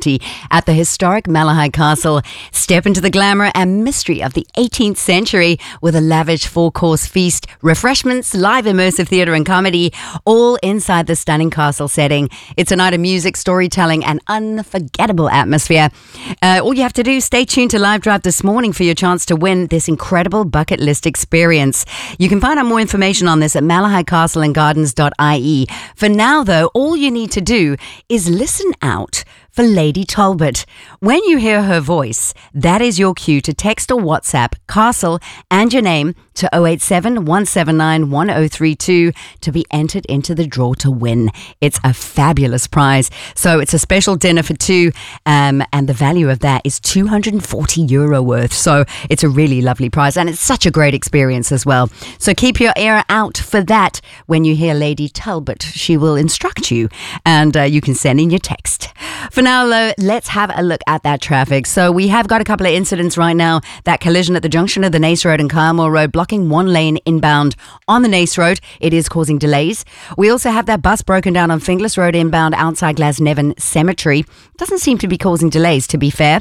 party at the historic Malahide Castle. Step into the glamour and mystery of the 18th century with a lavish four-course feast, refreshments, live immersive theatre and comedy, all inside the stunning castle setting. It's a night of music, storytelling and unforgettable atmosphere. All you have to do, stay tuned to Live Drive this morning for your chance to win this incredible bucket list experience. You can find out more information on this at malahidecastleandgardens.ie. For now, though, all you need to do is listen out for Lady Talbot. When you hear her voice, that is your cue to text or WhatsApp Castle and your name to 087 179 1032 to be entered into the draw to win. It's a fabulous prize. So it's a special dinner for two, and the value of that is €240 worth. So it's a really lovely prize, and it's such a great experience as well. So keep your ear out for that when you hear Lady Talbot. She will instruct you, and you can send in your text. For now, though, let's have a look at that traffic. So we have got a couple of incidents right now. That collision at the junction of the Nace Road and Kylemore Road, blocking one lane inbound on the Nace Road. It is causing delays. We also have that bus broken down on Finglas Road inbound outside Glasnevin Cemetery. Doesn't seem to be causing delays, to be fair.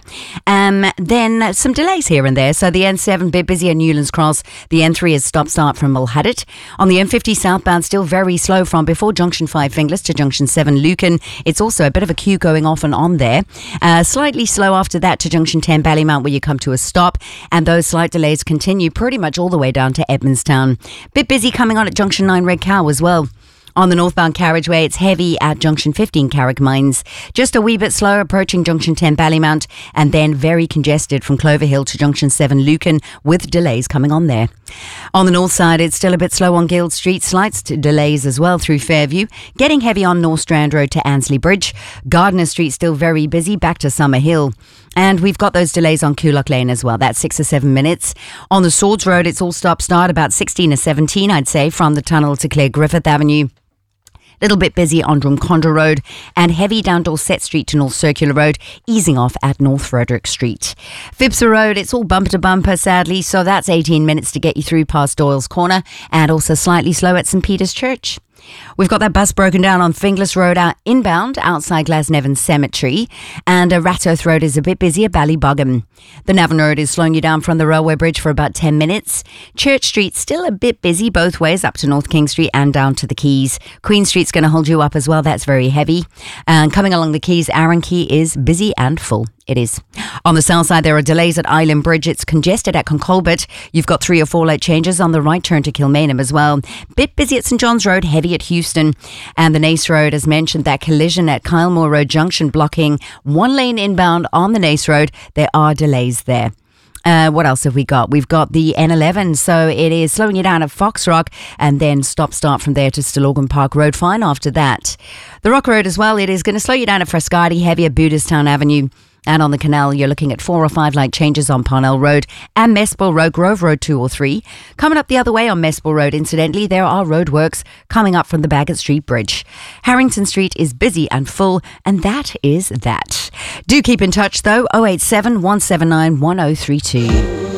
Then some delays here and there. So the N7 bit busy at Newlands Cross. The N3 is stop-start from Mulhadit. On the M50 southbound, still very slow from before Junction 5 Finglas to Junction 7 Lucan. It's also a bit of a queue going off and on there. Slightly slow after that to Junction 10 Ballymount, where you come to a stop, and those slight delays continue pretty much all the way down to Edmondstown. Bit busy coming on at Junction 9 Red Cow as well. On the northbound carriageway, it's heavy at Junction 15 Carrick Mines. Just a wee bit slower approaching Junction 10 Ballymount, and then very congested from Clover Hill to Junction 7 Lucan, with delays coming on there. On the north side, it's still a bit slow on Guild Street. Slight delays as well through Fairview. Getting heavy on North Strand Road to Ansley Bridge. Gardner Street still very busy back to Summer Hill. And we've got those delays on Coolock Lane as well. That's 6 or 7 minutes. On the Swords Road, it's all stop-start about 16 or 17, I'd say, from the tunnel to Clare Griffith Avenue. Little bit busy on Drumcondra Road, and heavy down Dorset Street to North Circular Road, easing off at North Frederick Street. Phibsborough Road, it's all bumper to bumper, sadly, so that's 18 minutes to get you through past Doyle's Corner, and also slightly slow at St Peter's Church. We've got that bus broken down on Finglas Road inbound outside Glasnevin Cemetery, and Rattoth Road is a bit busy at Ballybogham. The Navan Road is slowing you down from the railway bridge for about 10 minutes. Church Street still a bit busy both ways up to North King Street and down to the Quays. Queen Street's going to hold you up as well. That's very heavy. And coming along the Quays, Arran Quay is busy and full. It is. On the south side, there are delays at Island Bridge. It's congested at Concolbert. You've got 3 or 4 late changes on the right turn to Kilmainham as well. Bit busy at St John's Road, heavy at Houston. And the Nace Road, as mentioned, that collision at Kylemore Road Junction blocking one lane inbound on the Nace Road. There are delays there. What else have we got? We've got the N11, so it is slowing you down at Foxrock, and then stop-start from there to Stillorgan Park Road. Fine after that. The Rock Road as well, it is going to slow you down at Frascati, heavy at Booterstown Avenue. And on the canal, you're looking at 4 or 5 light changes on Parnell Road and Mespel Road, Grove Road 2 or 3. Coming up the other way on Mespel Road, incidentally, there are roadworks coming up from the Bagot Street Bridge. Harrington Street is busy and full, and that is that. Do keep in touch, though, 087 179 1032.